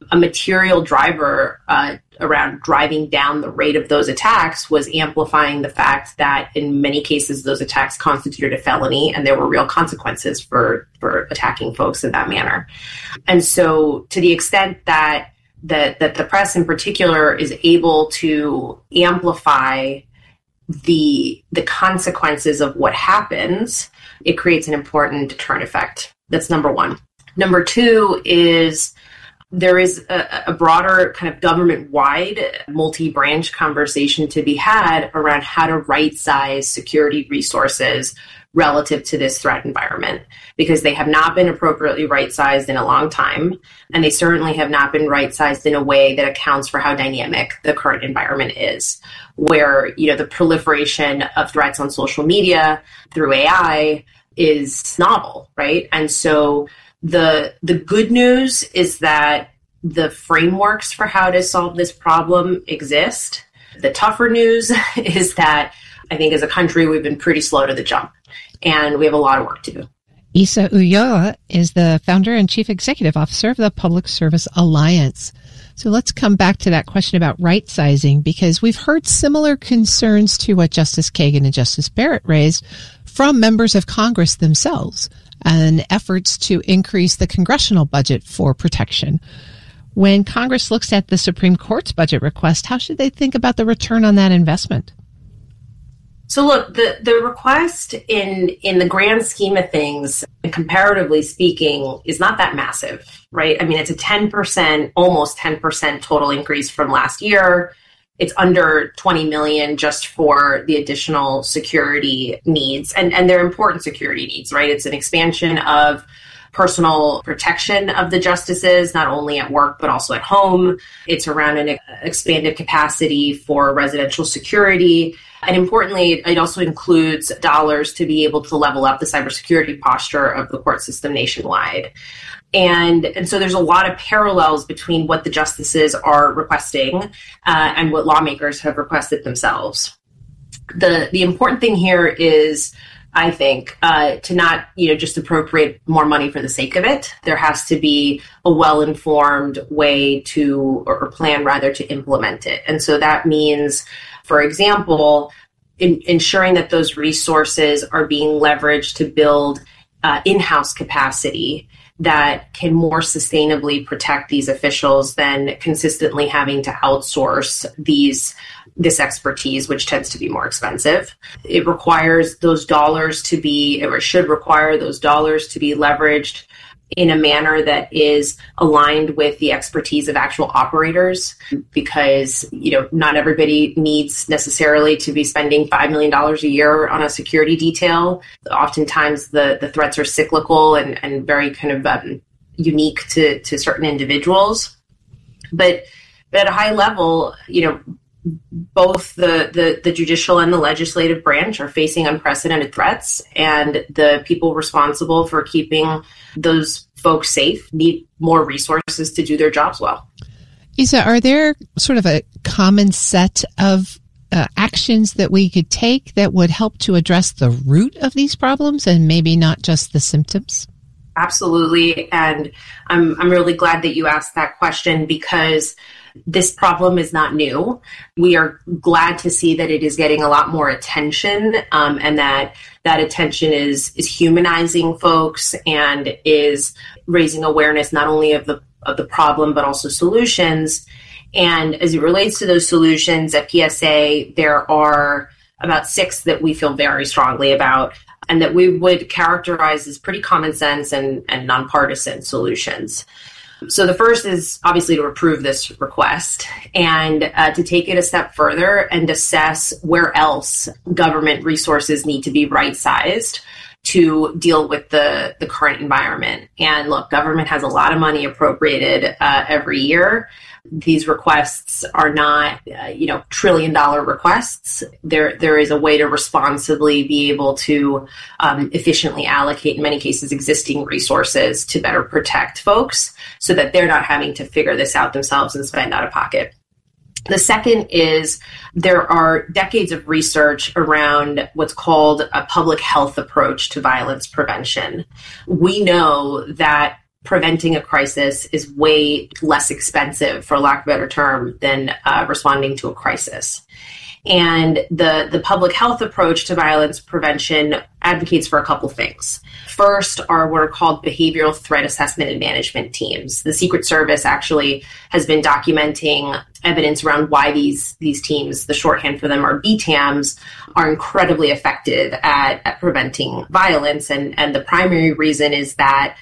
a material driver uh, around driving down the rate of those attacks was amplifying the fact that in many cases those attacks constituted a felony and there were real consequences for, for attacking folks in that manner. And so to the extent that, that, that the press in particular is able to amplify the, the consequences of what happens, it creates an important deterrent effect. That's number one. Number two is there is a, a broader kind of government-wide multi-branch conversation to be had around how to right-size security resources relative to this threat environment, because they have not been appropriately right-sized in a long time, and they certainly have not been right-sized in a way that accounts for how dynamic the current environment is, where, you know, the proliferation of threats on social media through A I is novel, right? And so The the good news is that the frameworks for how to solve this problem exist. The tougher news is that I think as a country, we've been pretty slow to the jump, and we have a lot of work to do. Isa Ulloa is the founder and chief executive officer of the Public Service Alliance. So let's come back to that question about right sizing, because we've heard similar concerns to what Justice Kagan and Justice Barrett raised from members of Congress themselves, and efforts to increase the congressional budget for protection. When Congress looks at the Supreme Court's budget request, how should they think about the return on that investment? So look, the, the request in, in the grand scheme of things, comparatively speaking, is not that massive, right? I mean, it's a ten percent, almost ten percent total increase from last year. It's under twenty million just for the additional security needs. And, and they're important security needs, right? It's an expansion of personal protection of the justices, not only at work, but also at home. It's around an expanded capacity for residential security. And importantly, it also includes dollars to be able to level up the cybersecurity posture of the court system nationwide. And, and so there's a lot of parallels between what the justices are requesting uh, and what lawmakers have requested themselves. The the important thing here is, I think, uh, to not, you know, just appropriate more money for the sake of it. There has to be a well-informed way to, or plan rather, to implement it. And so that means, for example, in, ensuring that those resources are being leveraged to build uh, in-house capacity that can more sustainably protect these officials than consistently having to outsource these this expertise, which tends to be more expensive. It requires those dollars to be, or it should require those dollars to be leveraged in a manner that is aligned with the expertise of actual operators, because, you know, not everybody needs necessarily to be spending five million dollars a year on a security detail. Oftentimes the, the threats are cyclical and, and very kind of um, unique to, to certain individuals. But, but at a high level, you know, both the, the, the judicial and the legislative branch are facing unprecedented threats, and the people responsible for keeping those folks safe need more resources to do their jobs well. Isa, are there sort of a common set of uh, actions that we could take that would help to address the root of these problems and maybe not just the symptoms? Absolutely. And I'm I'm really glad that you asked that question, because this problem is not new. We are glad to see that it is getting a lot more attention, um, and that that attention is is humanizing folks and is raising awareness not only of the of the problem but also solutions. And as it relates to those solutions at P S A, there are about six that we feel very strongly about, and that we would characterize as pretty common sense and, and nonpartisan solutions. So the first is obviously to approve this request and uh, to take it a step further and assess where else government resources need to be right-sized to deal with the, the current environment. And look, government has a lot of money appropriated uh, every year. These requests are not, uh, you know, trillion dollar requests. There, there is a way to responsibly be able to um, efficiently allocate, in many cases, existing resources to better protect folks so that they're not having to figure this out themselves and spend out of pocket. The second is there are decades of research around what's called a public health approach to violence prevention. We know that preventing a crisis is way less expensive, for lack of a better term, than uh, responding to a crisis. And the, the public health approach to violence prevention advocates for a couple things. First are what are called behavioral threat assessment and management teams. The Secret Service actually has been documenting evidence around why these, these teams, the shorthand for them are B TAMs, are incredibly effective at, at preventing violence. And, and the primary reason is that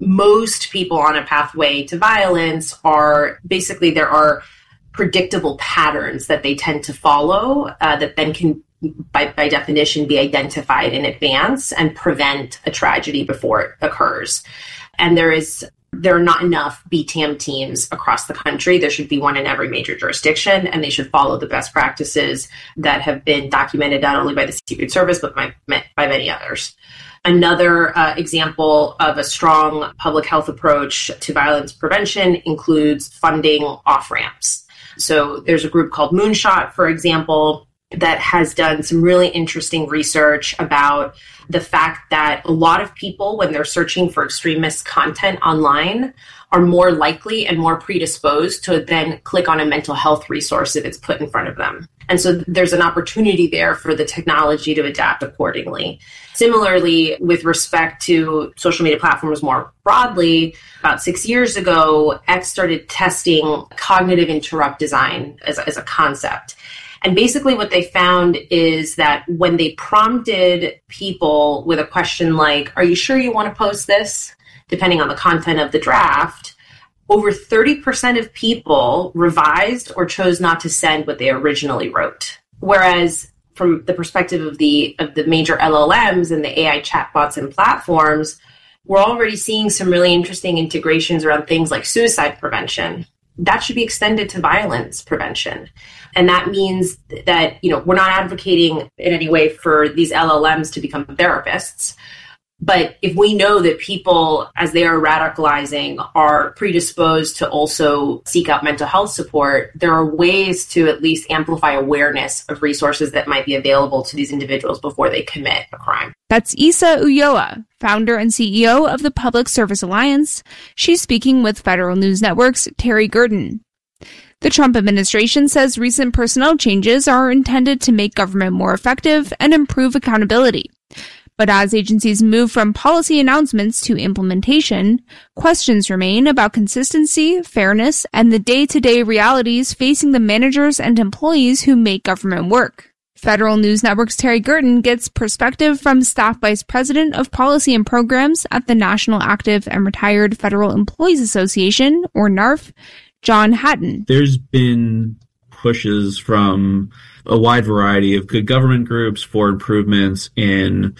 most people on a pathway to violence are basically, there are predictable patterns that they tend to follow uh, that then can, by, by definition, be identified in advance and prevent a tragedy before it occurs. And there is there are not enough B TAM teams across the country. There should be one in every major jurisdiction, and they should follow the best practices that have been documented not only by the Secret Service, but by, by many others. Another uh, example of a strong public health approach to violence prevention includes funding off-ramps. So there's a group called Moonshot, for example, that has done some really interesting research about the fact that a lot of people, when they're searching for extremist content online, are more likely and more predisposed to then click on a mental health resource if it's put in front of them. And so there's an opportunity there for the technology to adapt accordingly. Similarly, with respect to social media platforms more broadly, about six years ago, X started testing cognitive interrupt design as, as a concept. And basically what they found is that when they prompted people with a question like, are you sure you want to post this? Depending on the content of the draft, over thirty percent of people revised or chose not to send what they originally wrote. Whereas from the perspective of the of the major L L Ms and the A I chatbots and platforms, we're already seeing some really interesting integrations around things like suicide prevention. That should be extended to violence prevention. And that means that, you know, we're not advocating in any way for these L L Ms to become therapists. But if we know that people, as they are radicalizing, are predisposed to also seek out mental health support, there are ways to at least amplify awareness of resources that might be available to these individuals before they commit a crime. That's Issa Ulloa, founder and C E O of the Public Service Alliance. She's speaking with Federal News Network's Terry Gurdon. The Trump administration says recent personnel changes are intended to make government more effective and improve accountability. But as agencies move from policy announcements to implementation, questions remain about consistency, fairness, and the day-to-day realities facing the managers and employees who make government work. Federal News Network's Terry Gurdon gets perspective from Staff Vice President of Policy and Programs at the National Active and Retired Federal Employees Association, or NARF, John Hatton. There's been pushes from a wide variety of good government groups for improvements in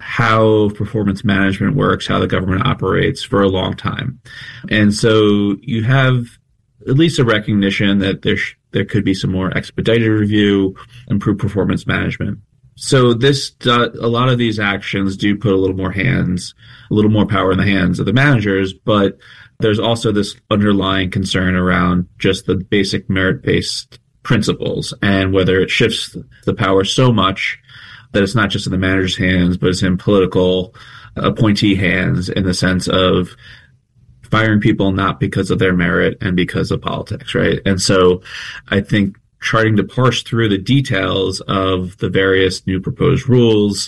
how performance management works, how the government operates for a long time. And so you have at least a recognition that there sh- there could be some more expedited review, improved performance management. So this, uh, a lot of these actions do put a little more hands, a little more power in the hands of the managers, but there's also this underlying concern around just the basic merit-based principles and whether it shifts the power so much that it's not just in the manager's hands, but it's in political appointee hands in the sense of firing people not because of their merit and because of politics, right? And so I think trying to parse through the details of the various new proposed rules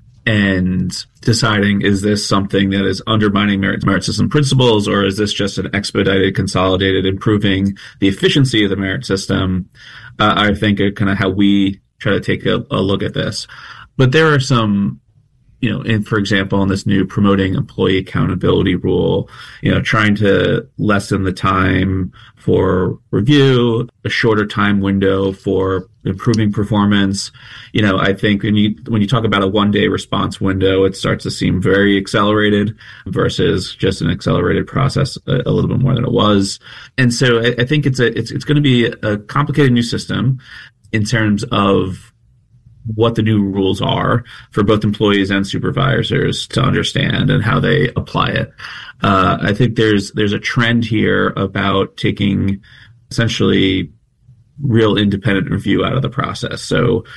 and deciding, is this something that is undermining merit, merit system principles, or is this just an expedited, consolidated, improving the efficiency of the merit system? Uh, I think are kind of how we try to take a, a look at this. But there are some, you know, in, for example, in this new promoting employee accountability rule, you know, trying to lessen the time for review, a shorter time window for improving performance. You know, I think when you when you talk about a one-day response window, it starts to seem very accelerated versus just an accelerated process a, a little bit more than it was. And so I, I think it's a it's it's going to be a complicated new system in terms of what the new rules are for both employees and supervisors to understand and how they apply it. Uh, I think there's there's a trend here about taking essentially real independent review out of the process. So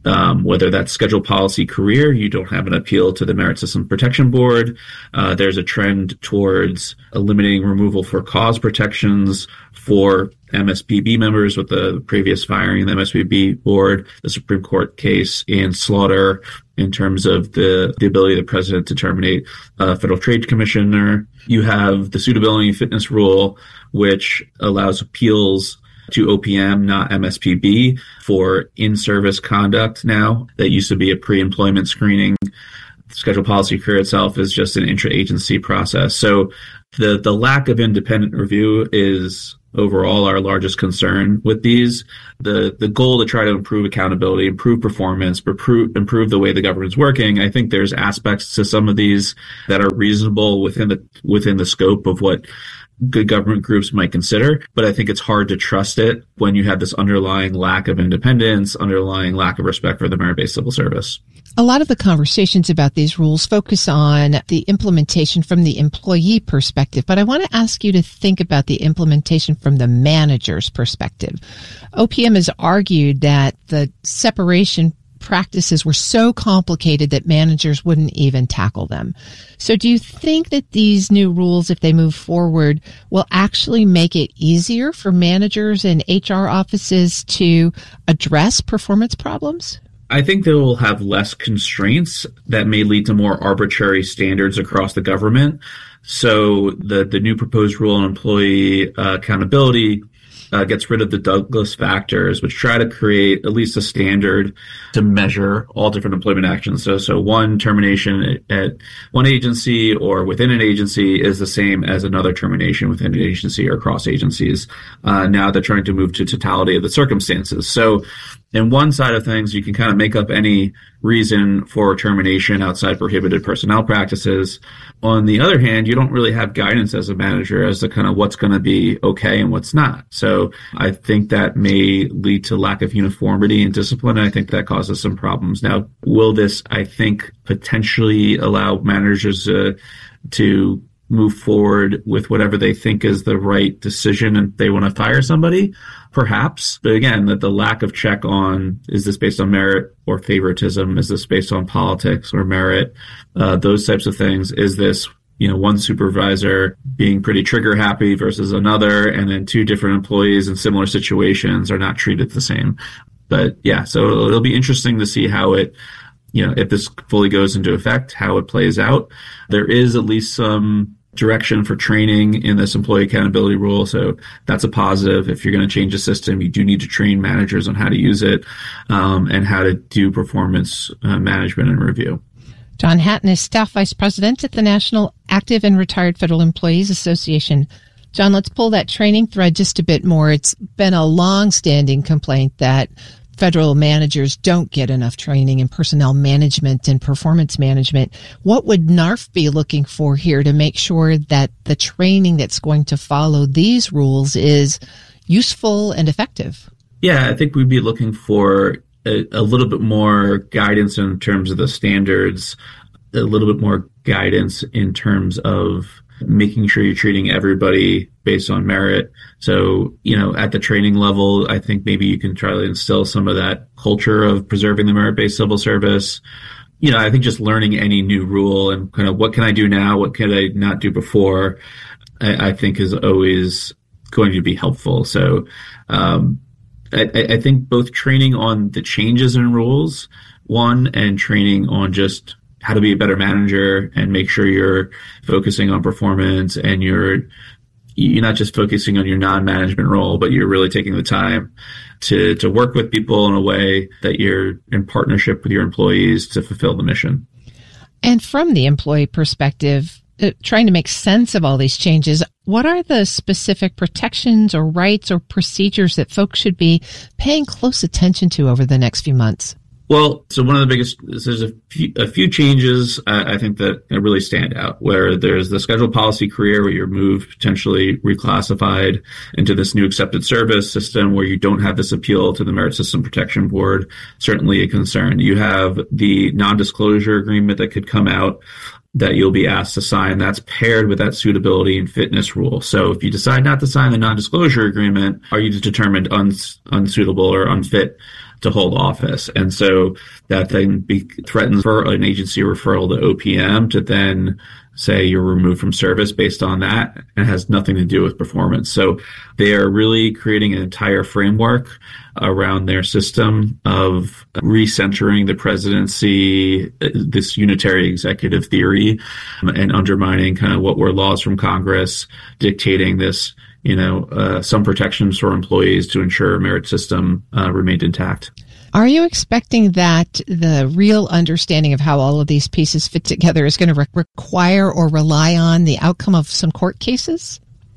Um, whether that's schedule policy career, you don't have an appeal to the Merit System Protection Board. Uh, there's a trend towards eliminating removal for cause protections for M S P B members with the previous firing of the M S P B board, the Supreme Court case in Slaughter in terms of the, the ability of the president to terminate a federal trade commissioner. You have the suitability and fitness rule, which allows appeals to O P M, not M S P B, for in-service conduct now. That used to be a pre-employment screening. Schedule policy career itself is just an intra-agency process. So the, the lack of independent review is overall our largest concern with these. The the goal to try to improve accountability, improve performance, improve, improve the way the government's working. I think there's aspects to some of these that are reasonable within the within the scope of what good government groups might consider, but I think it's hard to trust it when you have this underlying lack of independence, underlying lack of respect for the merit-based civil service. A lot of the conversations about these rules focus on the implementation from the employee perspective, but I want to ask you to think about the implementation from the manager's perspective. O P M has argued that the separation practices were so complicated that managers wouldn't even tackle them. So do you think that these new rules, if they move forward, will actually make it easier for managers and H R offices to address performance problems? I think they will have less constraints that may lead to more arbitrary standards across the government. So the, the new proposed rule on employee uh, accountability Uh, gets rid of the Douglas factors, which try to create at least a standard to measure all different employment actions. So, so one termination at, at one agency or within an agency is the same as another termination within an agency or across agencies. Uh, now they're trying to move to totality of the circumstances. So, in one side of things, you can kind of make up any reason for termination outside prohibited personnel practices. On the other hand, you don't really have guidance as a manager as to kind of what's going to be okay and what's not. So I think that may lead to lack of uniformity and discipline. And I think that causes some problems. Now, will this, I think, potentially allow managers uh, to move forward with whatever they think is the right decision and they want to fire somebody? Perhaps. But again, that the lack of check on, is this based on merit or favoritism? Is this based on politics or merit? Uh, those types of things. Is this, you know, one supervisor being pretty trigger happy versus another, and then two different employees in similar situations are not treated the same? But yeah, so it'll be interesting to see how it, you know, if this fully goes into effect, how it plays out. There is at least some direction for training in this employee accountability rule. So that's a positive. If you're going to change the system, you do need to train managers on how to use it um, and how to do performance uh, management and review. John Hatton is Staff Vice President at the National Active and Retired Federal Employees Association. John, let's pull that training thread just a bit more. It's been a long-standing complaint that federal managers don't get enough training in personnel management and performance management. What would N A R F be looking for here to make sure that the training that's going to follow these rules is useful and effective? Yeah, I think we'd be looking for a, a little bit more guidance in terms of the standards, a little bit more guidance in terms of making sure you're treating everybody based on merit. So, you know, at the training level, I think maybe you can try to instill some of that culture of preserving the merit-based civil service. You know, I think just learning any new rule and kind of what can I do now, what can I not do before, I, I think is always going to be helpful. So um, I, I think both training on the changes in rules, one, and training on just how to be a better manager and make sure you're focusing on performance and you're you're not just focusing on your non-management role, but you're really taking the time to to work with people in a way that you're in partnership with your employees to fulfill the mission. And from the employee perspective, uh, trying to make sense of all these changes, what are the specific protections or rights or procedures that folks should be paying close attention to over the next few months? Well, so one of the biggest, there's a few, a few changes uh, I think that really stand out, where there's the scheduled policy career where you're moved, potentially reclassified into this new accepted service system where you don't have this appeal to the Merit System Protection Board, certainly a concern. You have the non-disclosure agreement that could come out that you'll be asked to sign. That's paired with that suitability and fitness rule. So if you decide not to sign the non-disclosure agreement, are you determined uns- unsuitable or unfit to hold office. And so that then be, threatens for an agency referral to O P M to then say you're removed from service based on that, and has nothing to do with performance. So they are really creating an entire framework around their system of recentering the presidency, this unitary executive theory, and undermining kind of what were laws from Congress dictating this, you know, uh, some protections for employees to ensure a merit system uh, remained intact. Are you expecting that the real understanding of how all of these pieces fit together is going to re- require or rely on the outcome of some court cases?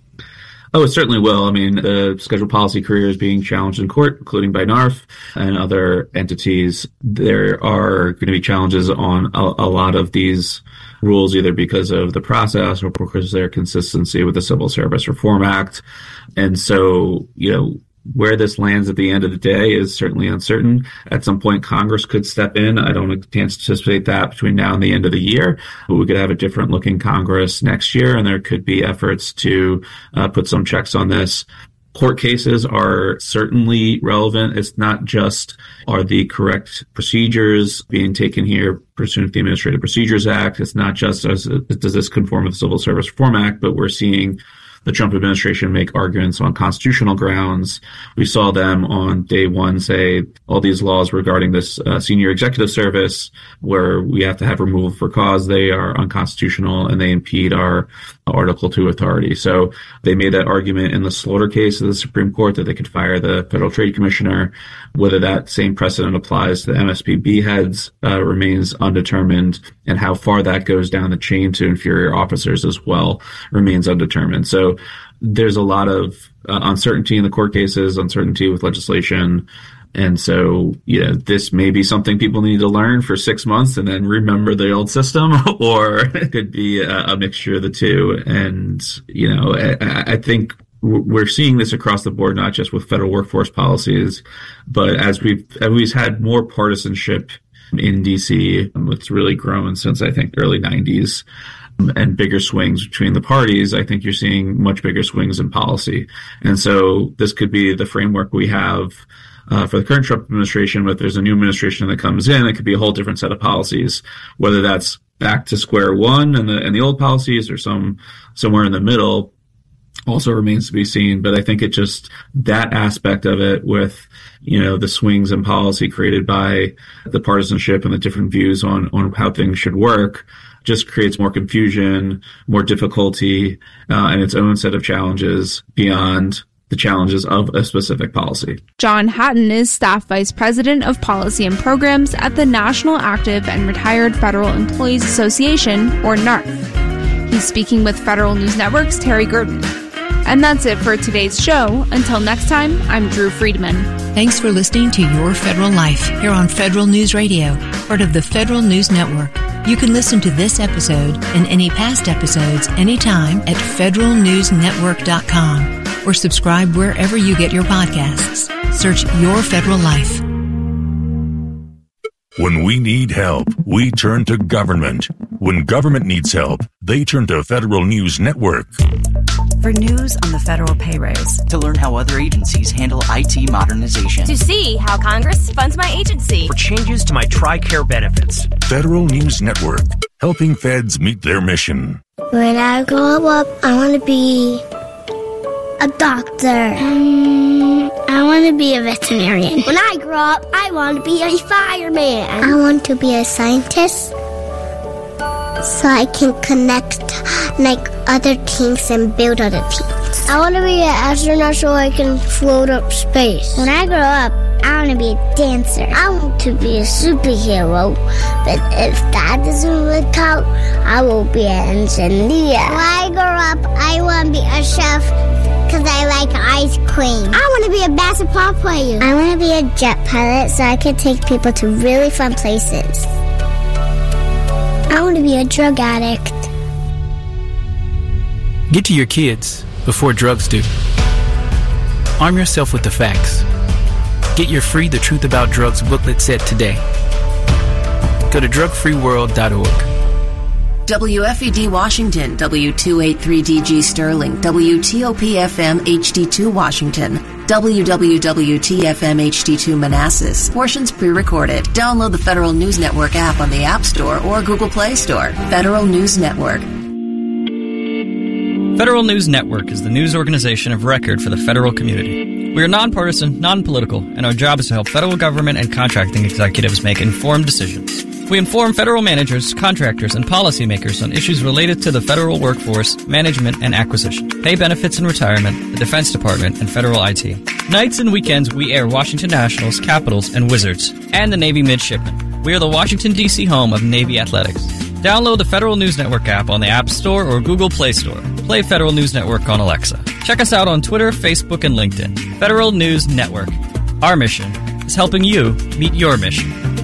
Oh, it certainly will. I mean, the scheduled policy career is being challenged in court, including by NARF and other entities. There are going to be challenges on a, a lot of these rules, either because of the process or because of their consistency with the Civil Service Reform Act. And so, you know, where this lands at the end of the day is certainly uncertain. At some point, Congress could step in. I don't anticipate that between now and the end of the year, but we could have a different looking Congress next year, and there could be efforts to uh, put some checks on this. Court cases are certainly relevant. It's not just are the correct procedures being taken here pursuant to the Administrative Procedures Act. It's not just as, does this conform with the Civil Service Reform Act, but we're seeing the Trump administration make arguments on constitutional grounds. We saw them on day one say all these laws regarding this uh, senior executive service, where we have to have removal for cause, they are unconstitutional and they impede our Article two authority. So they made that argument in the Slaughter case of the Supreme Court that they could fire the Federal Trade Commissioner. Whether that same precedent applies to the M S P B heads uh, remains undetermined, and how far that goes down the chain to inferior officers as well remains undetermined. So there's a lot of uh, uncertainty in the court cases, uncertainty with legislation. And so, you know, this may be something people need to learn for six months and then remember the old system, or it could be a, a mixture of the two. And, you know, I, I think we're seeing this across the board, not just with federal workforce policies, but as we've, as we've had more partisanship in D C, it's really grown since, I think, early nineties. And bigger swings between the parties, I think you're seeing much bigger swings in policy. And so this could be the framework we have uh, for the current Trump administration, but if there's a new administration that comes in, it could be a whole different set of policies, whether that's back to square one and the, and the old policies or some somewhere in the middle also remains to be seen. But I think it just, that aspect of it with, you know, the swings in policy created by the partisanship and the different views on, on how things should work just creates more confusion, more difficulty, uh, and its own set of challenges beyond the challenges of a specific policy. John Hatton is Staff Vice President of Policy and Programs at the National Active and Retired Federal Employees Association, or NARF. He's speaking with Federal News Network's Terry Gurdon. And that's it for today's show. Until next time, I'm Drew Friedman. Thanks for listening to Your Federal Life here on Federal News Radio, part of the Federal News Network. You can listen to this episode and any past episodes anytime at federal news network dot com or subscribe wherever you get your podcasts. Search Your Federal Life. When we need help, we turn to government. When government needs help, they turn to Federal News Network. For news on the federal pay raise. To learn how other agencies handle I T modernization. To see how Congress funds my agency. For changes to my TRICARE benefits. Federal News Network, helping feds meet their mission. When I grow up, I want to be a doctor. Um, I want to be a veterinarian. When I grow up, I want to be a fireman. I want to be a scientist so I can connect like other teams and build other teams. I want to be an astronaut so I can float up space. When I grow up, I want to be a dancer. I want to be a superhero, but if that doesn't work out, I will be an engineer. When I grow up, I want to be a chef because I like ice cream. I want to be a basketball player. I want to be a jet pilot so I can take people to really fun places. I want to be a drug addict. Get to your kids before drugs do. Arm yourself with the facts. Get your free The Truth About Drugs booklet set today. Go to drug free world dot org. W F E D Washington, W two eighty-three D G Sterling, W T O P F M H D two Washington, W W W T F M H D two Manassas. Portions pre-recorded. Download the Federal News Network app on the App Store or Google Play Store. Federal News Network. Federal News Network is the news organization of record for the federal community. We are nonpartisan, non-political, and our job is to help federal government and contracting executives make informed decisions. We inform federal managers, contractors, and policymakers on issues related to the federal workforce, management, and acquisition, pay benefits and retirement, the Defense Department, and federal I T. Nights and weekends, we air Washington Nationals, Capitals, and Wizards, and the Navy Midshipmen. We are the Washington, D C home of Navy Athletics. Download the Federal News Network app on the App Store or Google Play Store. Play Federal News Network on Alexa. Check us out on Twitter, Facebook, and LinkedIn. Federal News Network. Our mission is helping you meet your mission.